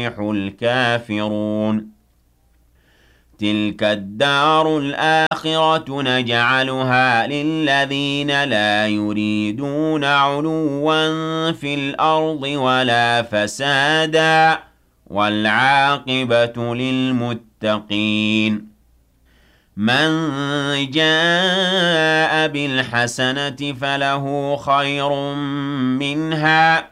الكافرون تلك الدار الآخرة نجعلها للذين لا يريدون علوا في الأرض ولا فسادا والعاقبة للمتقين من جاء بالحسنة فله خير منها